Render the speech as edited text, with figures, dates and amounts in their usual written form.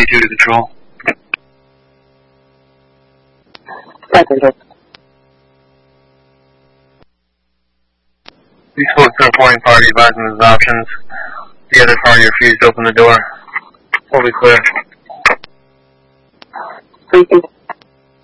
32 to control. We spoke to the reporting party advising his options. The other party refused to open the door. We'll be clear. Thank you.